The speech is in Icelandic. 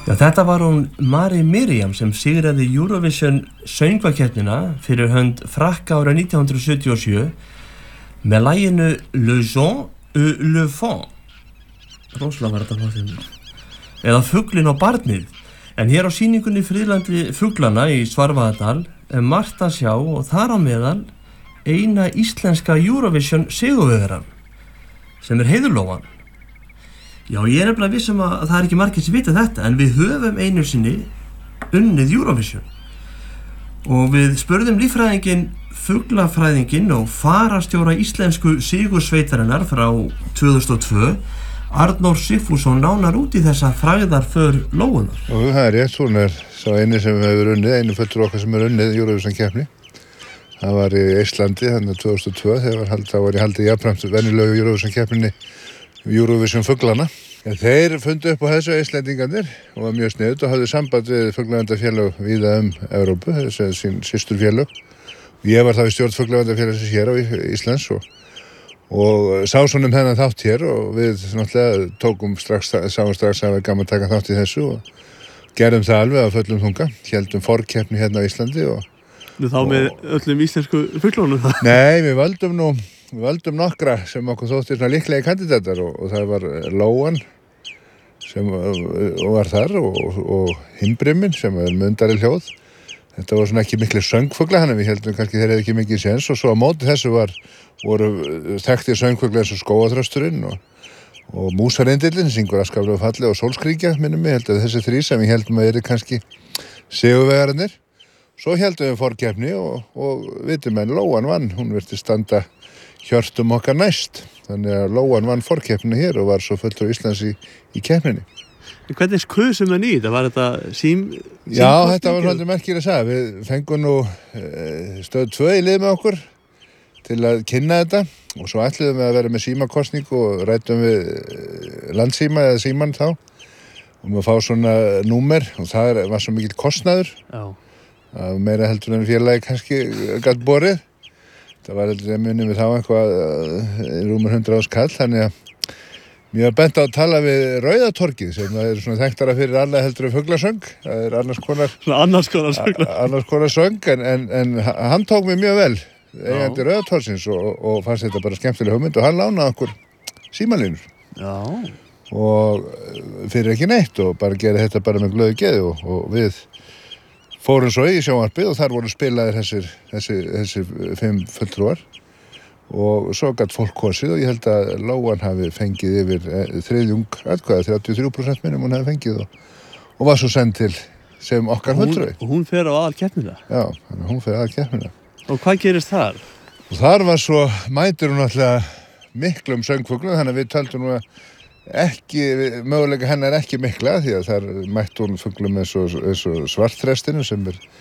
Já, þetta var hún Mari Miriam sem sigraði Eurovision söngvakeppnina fyrir hönd Frakka árið 1977 með laginu Le Jean et le Fond. Róslega var þetta hljóðið. Eða Fuglinn og barnið. En hér á sýningunni Friðlandi fuglana í Svarfaðardal er margt að sjá og þar á meðal eina íslenska Eurovision sigurvegarann sem er Heiðurlóan. Já, ég er nefnilega viss að það er ekki margir sem vita þetta, en við höfum einu sinni unnið Eurovision. Og við spurðum líffræðinginn, fuglafræðinginn og fararstjóra íslensku sigursveitarinnar frá 2002, Arnór Sigfússon, nánar út í þessa frægðarför Lóunnar. Og það er rétt, hún er sá eini sem hefur unnið, einu fulltrúi okkar sem er unnið Eurovision keppni. Það var í Íslandi, þannig 2002, þá var ég haldið jafnframt venjulegu Eurovision keppninni Eurovision fuglana. Þeir fundu upp á þessu Íslendingarnir og var mjög sniðugt og hafði samband við fuglaverndarfélög víða Evrópu, þessi sín systurfélög. Ég var þá í stjórn fuglaverndarfélagsins hér á Íslands og sá svona þennan þátt hér og við náttúrulega sáum strax að við gaman að taka þátt í þessu og gerðum það alveg á fullum þunga, héldum forkeppni hérna á Íslandi Þá með öllum íslensku fuglunum það? Nei, við völdum nokkra sem okkur þóttir svona líklega kandidatar og það var Lóan sem var þar og Himbrimminn sem er mundari hljóð. Þetta var svona ekki miklu söngfugla, þannig við heldum kannski þeir hefði ekki mikið séns og svo á móti þessu voru þekktir söngfugla eins og skógaþrösturinn og músarindillinn, syngur afskaplega fallega og sólskríkja, minnum mig, held að þessi þrír sem við heldum að eru kannski sigurvegararnir. Svo heldum við forkeppni og vitum en Lóan vann, hún virtist standa hjörtum okkar næst. Þannig að Lóan vann forkeppni hér og var svo fulltrúi Íslands í keppninni. Hvernig kusum við nýtt? Var þetta Já, þetta var svolítið merkileg að segja. Við fengum nú stöð 2 í lið með okkur til að kynna þetta og svo ætluðum við að vera með símakostning og ræddum við landsíma eða síman þá að fá svona númer og það var svo mikill kostnaður. Já. Að meira heldur en félagi kannski gat borið. Það var heldur að minnum við þá eitthvað rúmur 100 kall, þannig að mér var bent á að tala við Rauðatorgið sem það er svona þekktara fyrir alla heldur en fuglasöng. Það er annars konar söng en hann tók mig mjög vel, eigandi Rauðatorgsins og fannst þetta bara skemmtileg hugmynd og hann lánaði okkur símalínur. Já. Og fyrir ekki neitt og bara gera þetta bara með glöðu geði og við fórum svo í sjónvarpið og þar voru spilaðir þessir 5 fulltrúar og svo gat fólk kosið og ég held að Lóan hafi fengið yfir þriðjung atkvæða, 33% minnum hún hafi fengið og var svo send til sem okkar fulltrúi. Og hún fer á aðalkeppnina? Já, hún fer á aðalkeppnina. Og hvað gerist þar? Og þar var svo, mætir hún alltaf miklum söngfuglum, þannig að við töldum nú að möguleika hennar ekki mikla því að þar mætti hún fuglum eins og svartþrestinu sem er